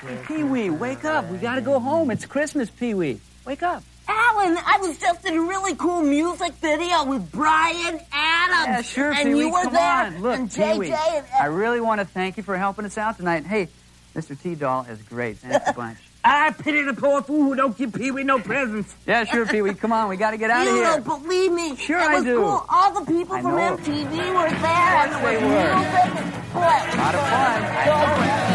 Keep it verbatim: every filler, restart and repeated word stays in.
Pee-wee, wake up. We gotta go home. It's Christmas, Pee-wee. Wake up. Alan, I was just in a really cool music video with Bryan Adams. Yeah, sure, and Pee-wee. you were Come there, on. Look, and J J. Pee-wee, And, I really want to thank you for helping us out tonight. Hey, Mister T-Doll is great. Thanks a bunch. I pity the poor fool who don't give Pee-wee no presents. Yeah, sure, Pee-wee. Come on, we got to get out you of here. don't believe me. Sure, it I was do. Cool. All the people I from know. M T V were there. Yes, and they there was were. music. Boy, A lot of fun. I know it.